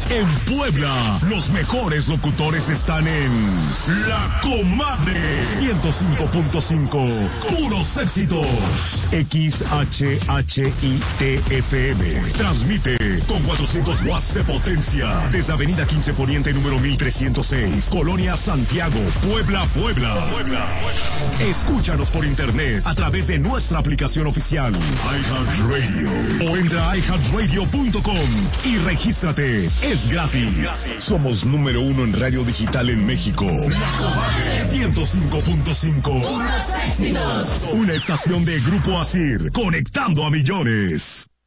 En Puebla, los mejores locutores están en La Comadre 105.5. Puros éxitos. XHHITFM. Transmite con 400 watts de potencia desde Avenida 15 Poniente número 1306, Colonia Santiago, Puebla. Escúchanos por internet a través de nuestra aplicación oficial iHeartRadio o entra a iHeartRadio.com y regístrate. Es gratis. Somos número 1 en radio digital en México. 105.5. Una estación de Grupo Asir, conectando a millones.